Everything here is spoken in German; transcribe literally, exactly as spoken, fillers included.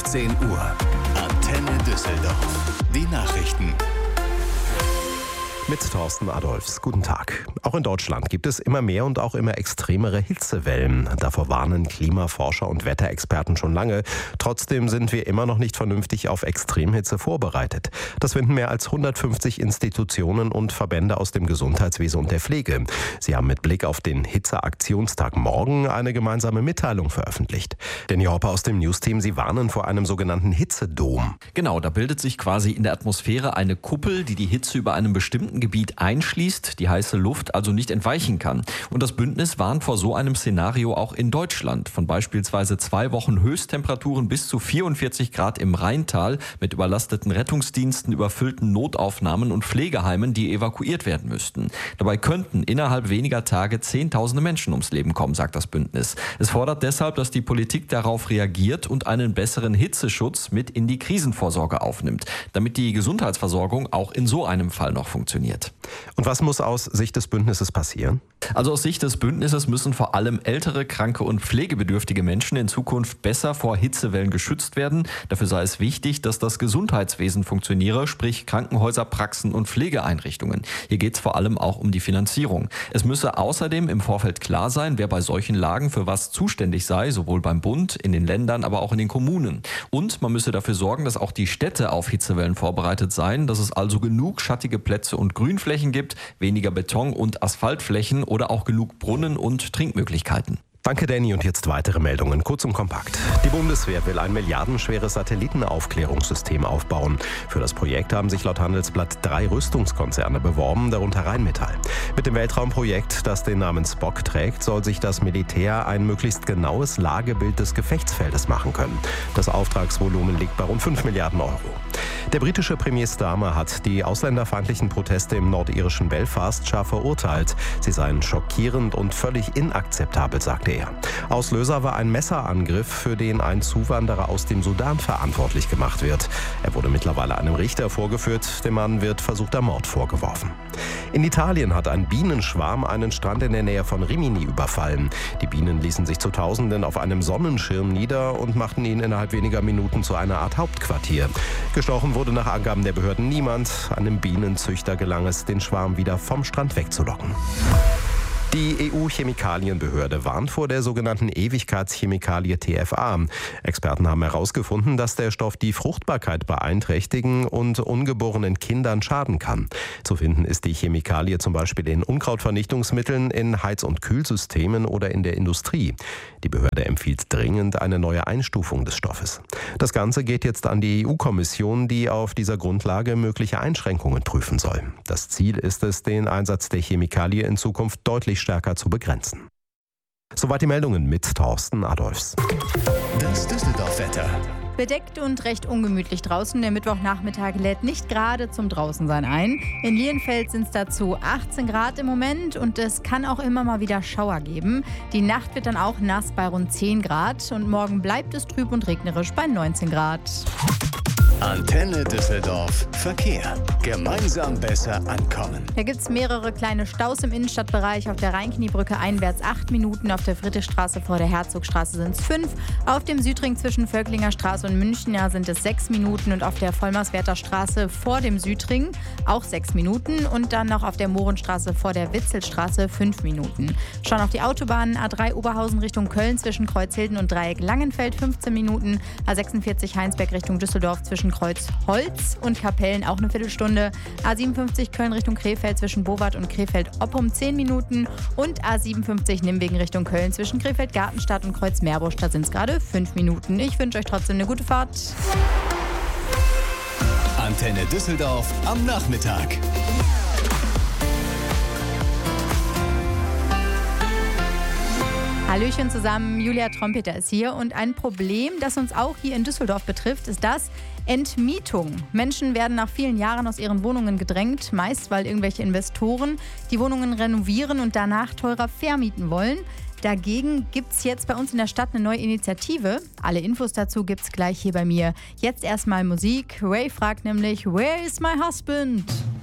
achtzehn Uhr. Antenne Düsseldorf. Die Nachrichten. Mit Thorsten Adolfs. Guten Tag. Auch in Deutschland gibt es immer mehr und auch immer extremere Hitzewellen. Davor warnen Klimaforscher und Wetterexperten schon lange. Trotzdem sind wir immer noch nicht vernünftig auf Extremhitze vorbereitet. Das finden mehr als hundertfünfzig Institutionen und Verbände aus dem Gesundheitswesen und der Pflege. Sie haben mit Blick auf den Hitzeaktionstag morgen eine gemeinsame Mitteilung veröffentlicht. Danny Hopper aus dem Newsteam, Sie warnen vor einem sogenannten Hitzedom. Genau, da bildet sich quasi in der Atmosphäre eine Kuppel, die die Hitze über einem bestimmten Gebiet einschließt, die heiße Luft also nicht entweichen kann. Und das Bündnis warnt vor so einem Szenario auch in Deutschland. Von beispielsweise zwei Wochen Höchsttemperaturen bis zu vierundvierzig Grad im Rheintal mit überlasteten Rettungsdiensten, überfüllten Notaufnahmen und Pflegeheimen, die evakuiert werden müssten. Dabei könnten innerhalb weniger Tage Zehntausende Menschen ums Leben kommen, sagt das Bündnis. Es fordert deshalb, dass die Politik darauf reagiert und einen besseren Hitzeschutz mit in die Krisenvorsorge aufnimmt, damit die Gesundheitsversorgung auch in so einem Fall noch funktioniert. Und was muss aus Sicht des Bündnisses passieren? Also aus Sicht des Bündnisses müssen vor allem ältere, kranke und pflegebedürftige Menschen in Zukunft besser vor Hitzewellen geschützt werden. Dafür sei es wichtig, dass das Gesundheitswesen funktioniere, sprich Krankenhäuser, Praxen und Pflegeeinrichtungen. Hier geht es vor allem auch um die Finanzierung. Es müsse außerdem im Vorfeld klar sein, wer bei solchen Lagen für was zuständig sei, sowohl beim Bund, in den Ländern, aber auch in den Kommunen. Und man müsse dafür sorgen, dass auch die Städte auf Hitzewellen vorbereitet seien, dass es also genug schattige Plätze und Grünflächen gibt, weniger Beton- und Asphaltflächen oder auch genug Brunnen und Trinkmöglichkeiten. Danke, Danny. Und jetzt weitere Meldungen, kurz und kompakt. Die Bundeswehr will ein milliardenschweres Satellitenaufklärungssystem aufbauen. Für das Projekt haben sich laut Handelsblatt drei Rüstungskonzerne beworben, darunter Rheinmetall. Mit dem Weltraumprojekt, das den Namen Spock trägt, soll sich das Militär ein möglichst genaues Lagebild des Gefechtsfeldes machen können. Das Auftragsvolumen liegt bei rund fünf Milliarden Euro. Der britische Premier Starmer hat die ausländerfeindlichen Proteste im nordirischen Belfast scharf verurteilt. Sie seien schockierend und völlig inakzeptabel, sagte er. Auslöser war ein Messerangriff, für den ein Zuwanderer aus dem Sudan verantwortlich gemacht wird. Er wurde mittlerweile einem Richter vorgeführt. Dem Mann wird versuchter Mord vorgeworfen. In Italien hat ein Bienenschwarm einen Strand in der Nähe von Rimini überfallen. Die Bienen ließen sich zu Tausenden auf einem Sonnenschirm nieder und machten ihn innerhalb weniger Minuten zu einer Art Hauptquartier. Gestochen wurde nach Angaben der Behörden niemand. Einem Bienenzüchter gelang es, den Schwarm wieder vom Strand wegzulocken. Die E U-Chemikalienbehörde warnt vor der sogenannten Ewigkeitschemikalie T F A. Experten haben herausgefunden, dass der Stoff die Fruchtbarkeit beeinträchtigen und ungeborenen Kindern schaden kann. Zu finden ist die Chemikalie zum Beispiel in Unkrautvernichtungsmitteln, in Heiz- und Kühlsystemen oder in der Industrie. Die Behörde empfiehlt dringend eine neue Einstufung des Stoffes. Das Ganze geht jetzt an die E U-Kommission, die auf dieser Grundlage mögliche Einschränkungen prüfen soll. Das Ziel ist es, den Einsatz der Chemikalie in Zukunft deutlich stärker zu begrenzen. Soweit die Meldungen mit Thorsten Adolfs. Das Düsseldorf-Wetter. Bedeckt und recht ungemütlich draußen. Der Mittwochnachmittag lädt nicht gerade zum Draußensein ein. In Lienfeld sind es dazu achtzehn Grad im Moment und es kann auch immer mal wieder Schauer geben. Die Nacht wird dann auch nass bei rund zehn Grad und morgen bleibt es trüb und regnerisch bei neunzehn Grad. Antenne Düsseldorf Verkehr. Gemeinsam besser ankommen. Hier gibt es mehrere kleine Staus im Innenstadtbereich. Auf der Rheinkniebrücke einwärts acht Minuten, auf der Friedrichstraße vor der Herzogstraße sind es fünf. Auf dem Südring zwischen Völklinger Straße und Münchner sind es sechs Minuten und auf der Vollmerswerter Straße vor dem Südring auch sechs Minuten und dann noch auf der Mohrenstraße vor der Witzelstraße fünf Minuten. Schon auf die Autobahnen A drei Oberhausen Richtung Köln zwischen Kreuzhilden und Dreieck Langenfeld fünfzehn Minuten, A sechsundvierzig Heinsberg Richtung Düsseldorf zwischen Kreuzholz und Kapellen auch eine Viertelstunde, A siebenundfünfzig Köln Richtung Krefeld zwischen Bowart und Krefeld-Oppum zehn Minuten und A siebenundfünfzig Nimwegen Richtung Köln zwischen Krefeld-Gartenstadt und Kreuz-Meerbusch, da sind es gerade fünf Minuten. Ich wünsche euch trotzdem eine gute Fahrt. Antenne Düsseldorf am Nachmittag. Hallöchen zusammen, Julia Trompeter ist hier und ein Problem, das uns auch hier in Düsseldorf betrifft, ist das Entmietung. Menschen werden nach vielen Jahren aus ihren Wohnungen gedrängt, meist weil irgendwelche Investoren die Wohnungen renovieren und danach teurer vermieten wollen. Dagegen gibt es jetzt bei uns in der Stadt eine neue Initiative. Alle Infos dazu gibt es gleich hier bei mir. Jetzt erstmal Musik. Ray fragt nämlich, Where is my husband?